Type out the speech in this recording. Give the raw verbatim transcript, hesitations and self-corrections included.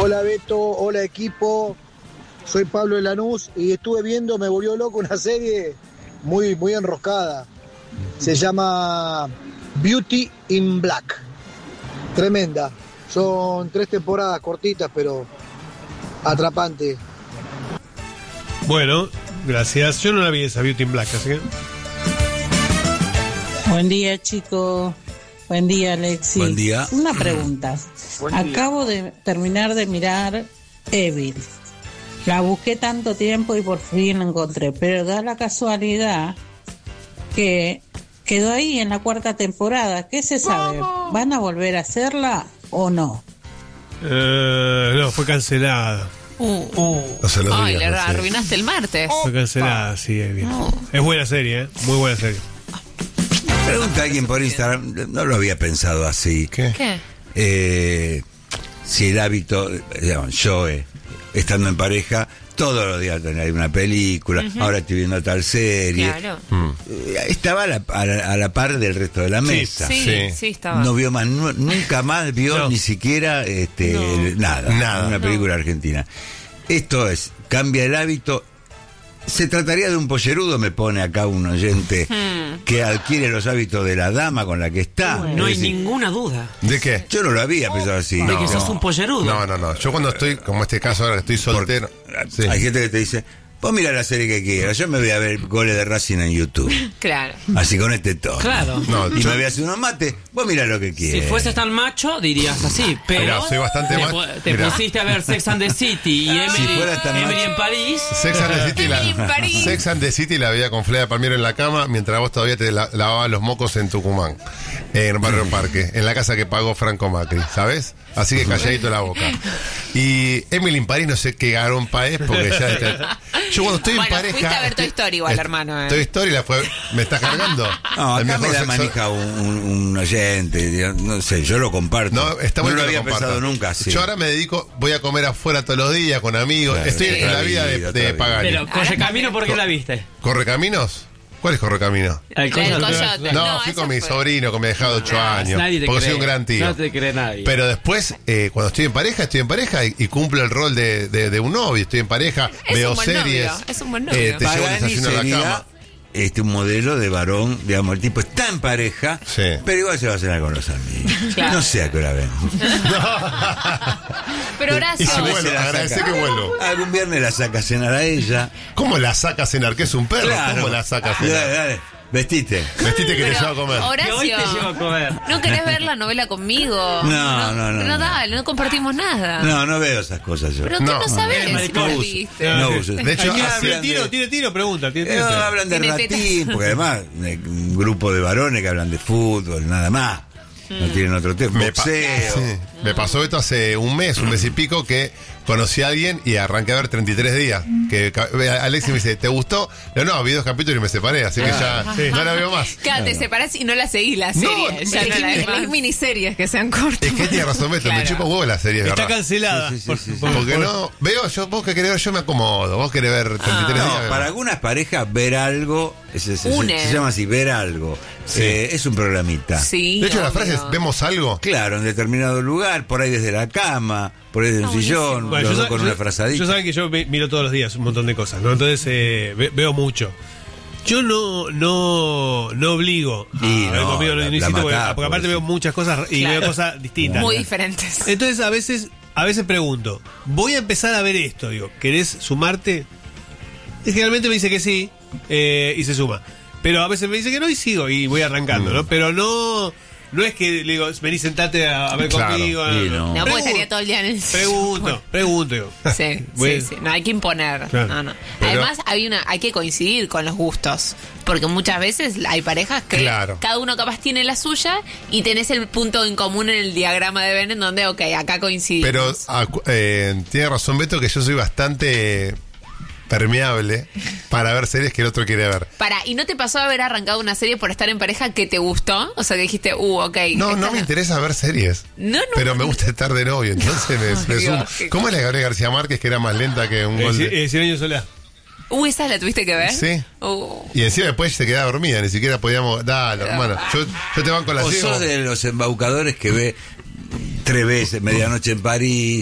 Hola Beto, hola equipo, soy Pablo de Lanús y estuve viendo, me volvió loco una serie muy, muy enroscada. Se llama Beauty in Black. Tremenda. Son tres temporadas cortitas, pero atrapante. Bueno, gracias. Yo no la vi esa Beauty in Black, así que... Buen día, chicos. Buen día, Alexis. Buen día. Una pregunta. Buen día. Acabo de terminar de mirar Evil. La busqué tanto tiempo y por fin la encontré, pero da la casualidad que quedó ahí en la cuarta temporada. ¿Qué se sabe? ¿Van a volver a hacerla o no? Eh, no, fue cancelada. Uh, uh. No se lo Ay, digas, le no sé. arruinaste el martes. Fue cancelada, sí, es bien. No. Es buena serie, ¿eh? Muy buena serie. Pregunta a alguien por Instagram, no lo había pensado así. ¿Qué? ¿Qué? Eh, si el hábito, digamos, yo eh, estando en pareja, todos los días tenía una película, uh-huh. Ahora estoy viendo tal serie. Claro. Eh, estaba a la, a, la, a la par del resto de la mesa. Sí, sí, sí estaba. No vio más, nu- nunca más vio No. ni siquiera este, No. nada, Nada. una película No. argentina. Esto es, cambia el hábito. Se trataría de un pollerudo, me pone acá un oyente Hmm. que adquiere los hábitos de la dama con la que está. No hay Es decir, ninguna duda ¿De qué? yo no lo había pensado así. de que No. sos un pollerudo. No, no, no. Yo cuando estoy, como este caso ahora que estoy soltero. Sí. Hay gente que te dice, vos mira la serie que quieras, yo me voy a ver goles de Racing en YouTube. Claro. Así con este tono. Claro. No, Y yo- me voy a hacer unos mates, vos mira lo que Si quieras. fueses tan macho, dirías así. Pero Mirá, soy bastante te, macho. pu- te Mirá. pusiste a ver Sex and the City y Emily, fueras tan Emily macho. en París. Sex and the City la, Emily en París. Sex and the City la veía con Flea Palmiero en la cama mientras vos todavía te la- lavabas los mocos en Tucumán, en Barrio Parque, en la casa que pagó Franco Macri, ¿sabes? Así que calladito la boca. Y Emily en París no sé qué garompa es porque ya está. Yo cuando estoy Bueno, en pareja. fuiste a ver Toy estoy- Story igual, est- hermano, eh. Toy Story la fue. ¿Me estás cargando? No, El acá me mejor la sexo- maneja un, un, un oyente, digamos, no sé, yo lo comparto. No, está bueno no lo que había compartas. pensado nunca así. Yo ahora me dedico, voy a comer afuera todos los días con amigos. Claro, Estoy en otra la vida de, vida, de otra vida. Pagani. Pero Correcamino, ¿por qué la viste? ¿Correcaminos? ¿Cuál es Correcamino? El El coyote. coyote. No, No, fui esa con mi fue. sobrino que me ha dejado ocho años. Nadie te porque cree. soy un gran tío. No te cree nadie. Pero después, eh, cuando estoy en pareja, estoy en pareja y, y cumplo el rol de, de, de un novio. Estoy en pareja, Es veo un buen series. novio, es un buen novio. eh, te llevo el Pagani desayuno a la sería, cama. este, un modelo de varón, digamos, el tipo está en pareja, Sí. pero igual se va a cenar con los amigos. Claro. No sé a qué hora ven. Pero Y Horacio, si A veces vuelvo, la agradecé saca. que vuelvo. Algún viernes la saca a cenar a ella. ¿Cómo la saca a cenar? ¿Que es un perro? Claro. ¿Cómo la saca a Dale, cenar? dale, vestite. Vestite que te pero, llevo a comer. Que hoy te Horacio, llevo a comer. ¿no querés ver la novela conmigo? No, no, no, No, no. dale, no compartimos nada. No, no veo esas cosas yo. Pero que No, no, no, sabés no, si no no uso. viste. No uso. De hecho, Ay, mira, así- tiene tiro, tiene tiro, pregunta. Tiene Eh, tiro. hablan de Tiene tetas. ratín, porque además eh, un grupo de varones que hablan de fútbol, nada más. No tienen otro tema. Me, pa- Boxeo. sí. Me pasó esto hace un mes, un mes y pico, que conocí a alguien y arranqué a ver treinta y tres días. Que ca- Alexis me dice, ¿te gustó? Le digo, no, vi dos capítulos y me separé, así que ya no la veo más. Claro, te separás y no la seguís la serie. No, ya es no que- la ves es más. Las miniseries que sean cortas. Es que tiene razón, Beto, me Claro. chupa huevo la serie, Está ¿verdad? cancelada. Sí, sí, sí, Por- sí, sí. por- Porque por- no, veo, yo, vos que querés ver, yo me acomodo. Vos querés ver treinta y tres días. No, veo. para algunas parejas ver algo, se, se- Une. se llama así, ver algo. Sí. Eh, es un programita. Sí. De hecho, la obvio. frase es, ¿vemos algo? Claro, en determinado lugar, por ahí desde la cama, por ahí desde un Ah, sillón, buenísimo. Bueno, los yo, dos sa- con yo- una frazadita. yo saben que yo mi- miro todos los días un montón de cosas, ¿no? Entonces eh, ve- veo mucho. Yo no no no obligo a Y ver no, conmigo, la- no la insisto, porque, matá, porque aparte pobrecito. veo muchas cosas y Claro. veo cosas distintas. Muy diferentes. Entonces a veces a veces pregunto, voy a empezar a ver esto, digo, ¿querés sumarte? Y generalmente me dice que sí eh, y se suma. Pero a veces me dice que no y sigo y voy arrancando, ¿no? Pero no no es que le digo, vení, sentate a, a ver Claro. conmigo. Sí, no. No, porque Pregun- estaría todo el día en el Pregunto, pregunto, digo. Sí, Bueno. sí, sí. No hay que imponer. Claro. No, no. Pero- Además, hay una, hay que coincidir con los gustos. Porque muchas veces hay parejas que Claro. cada uno capaz tiene la suya y tenés el punto en común en el diagrama de Venn en donde, ok, acá coincidimos. Pero acu- eh, tiene razón Beto que yo soy bastante permeable para ver series que el otro quiere ver. Para, ¿y no te pasó haber arrancado una serie por estar en pareja que te gustó? O sea, que dijiste, uh, ok. No, esta no es me la- interesa ver series. No, no. Pero me gusta estar de novio, entonces me, me Dios, sumo. qué ¿Cómo es la de Gabriel García Márquez que era más lenta que un Eh, gol ci- de... eh, Cien años de soledad. Uh, ¿esa la tuviste que ver? Sí. Uh. Y encima después se quedaba dormida, ni siquiera podíamos... Dale, hermano, yo, yo te banco la O ciego. sos de los embaucadores que ve tres veces Medianoche en París,